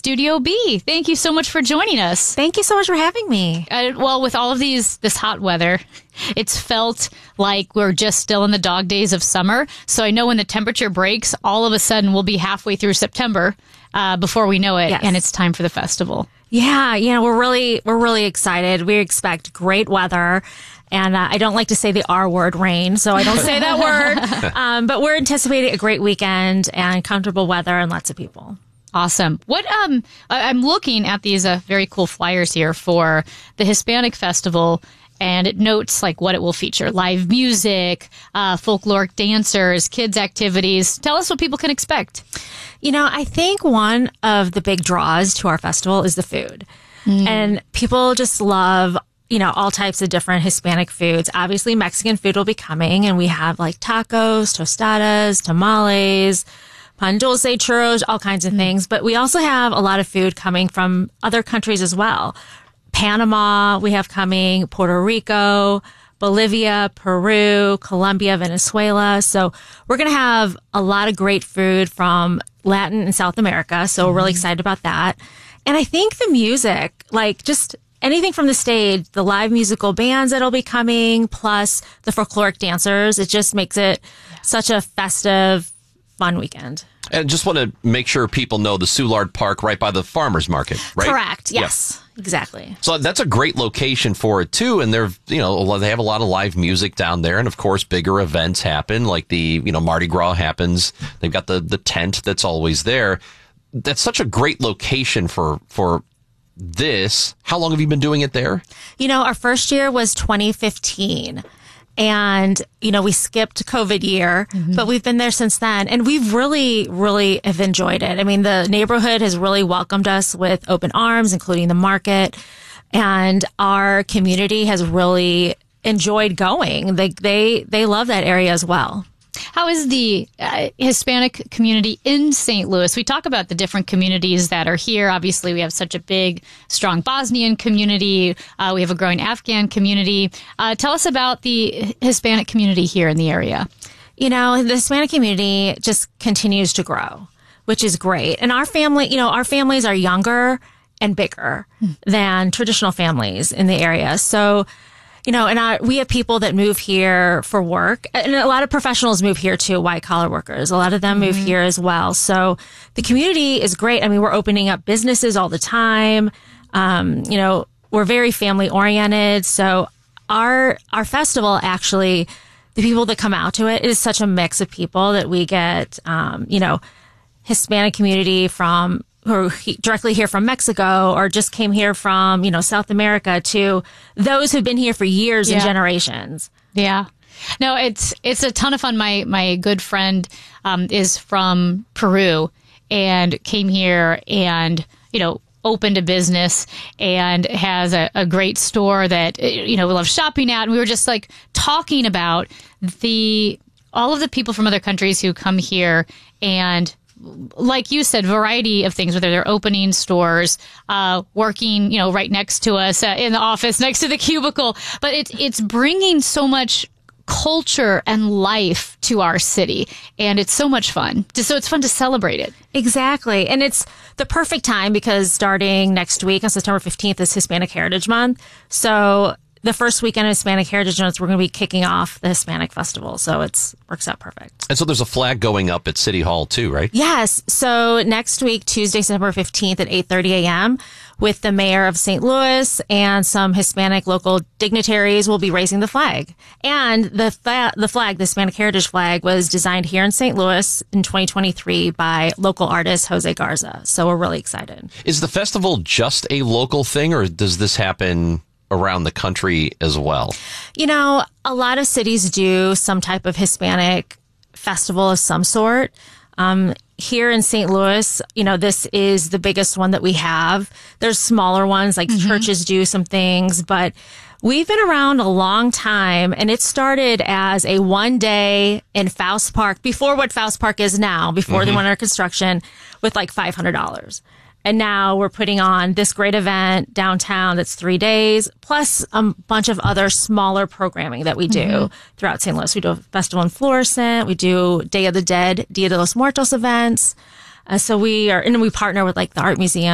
Studio B. Thank you so much for joining us. Thank you so much for having me. Well, with all of this hot weather, it's felt like we're just still in the dog days of summer. So I know when the temperature breaks, all of a sudden we'll be halfway through September before we know it, Yes. and it's time for the festival. Yeah, we're really excited. We expect great weather. And I don't like to say the R word, rain, so I don't say that word. But we're anticipating a great weekend and comfortable weather and lots of people. Awesome. What I'm looking at these very cool flyers here for the Hispanic Festival, and it notes like what it will feature: live music, folkloric dancers, kids activities. Tell us what people can expect. I think one of the big draws to our festival is the food. And people just love all types of different Hispanic foods. Obviously, Mexican food will be coming, and we have like tacos, tostadas, tamales, pan dulce, churros, all kinds of things. But we also have a lot of food coming from other countries as well. Panama, we have coming, Puerto Rico, Bolivia, Peru, Colombia, Venezuela. So we're going to have a lot of great food from Latin and South America. So we're really excited about that. And I think the music, like just anything from the stage, the live musical bands that'll be coming, plus the folkloric dancers, it just makes it such a festive, fun weekend. And just want to make sure people know the Soulard Park right by the farmers market, right? Correct. Yes, exactly. So that's a great location for it too. And they're, they have a lot of live music down there. And of course, bigger events happen like the, Mardi Gras happens. They've got the tent that's always there. That's such a great location for this. How long have you been doing it there? Our first year was 2015. And, we skipped COVID year, but we've been there since then. And we've really, really have enjoyed it. I mean, the neighborhood has really welcomed us with open arms, including the market. And our community has really enjoyed going. They love that area as well. How is the Hispanic community in St. Louis? We talk about the different communities that are here. Obviously, we have such a big, strong Bosnian community. We have a growing Afghan community. Tell us about the Hispanic community here in the area. The Hispanic community just continues to grow, which is great. And our families are younger and bigger than traditional families in the area. So, we have people that move here for work, and a lot of professionals move here too, white collar workers. A lot of them move here as well. So the community is great. I mean, we're opening up businesses all the time. We're very family oriented. So our festival, actually, the people that come out to it is such a mix of people that we get, Hispanic community from who are directly here from Mexico or just came here from, South America, to those who've been here for years and generations. Yeah. No, it's a ton of fun. My good friend is from Peru and came here and, opened a business and has a great store that, we love shopping at. And we were just like talking about all of the people from other countries who come here and, like you said, variety of things, whether they're opening stores, working, right next to us in the office, next to the cubicle. But it's bringing so much culture and life to our city. And it's so much fun. So it's fun to celebrate it. Exactly. And it's the perfect time because starting next week on September 15th is Hispanic Heritage Month. So the first weekend of Hispanic Heritage Month, we're going to be kicking off the Hispanic Festival. So it works out perfect. And so there's a flag going up at City Hall too, right? Yes. So next week, Tuesday, September 15th at 8:30 a.m., with the mayor of St. Louis and some Hispanic local dignitaries will be raising the flag. And the flag, the Hispanic Heritage flag, was designed here in St. Louis in 2023 by local artist Jose Garza. So we're really excited. Is the festival just a local thing, or does this happen around the country as well? A lot of cities do some type of Hispanic festival of some sort. Here in St. Louis, this is the biggest one that we have. There's smaller ones, like churches do some things, but we've been around a long time, and it started as a one day in Faust Park, before what Faust Park is now, before they went under construction, with like $500. And now we're putting on this great event downtown that's 3 days, plus a bunch of other smaller programming that we do throughout St. Louis. We do a festival in Florissant. We do Day of the Dead, Dia de los Muertos events. So we partner with like the Art Museum